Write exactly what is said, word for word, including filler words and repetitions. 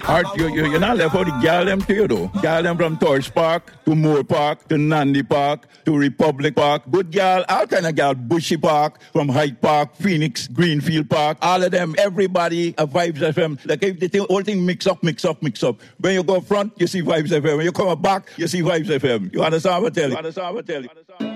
Art, you, you, you're not left out the girl them too, though. Girl them from Torch Park to Moore Park to Nandi Park to Republic Park. Good girl, all kind of girl. Bushy Park, from Hyde Park, Phoenix, Greenfield Park. All of them, everybody, uh, Vibes F M. Like if the thing, whole thing mix up, mix up, mix up. When you go front, you see Vibes F M. When you come back, you see Vibes F M. You understand what I tell you? You understand what I tell you?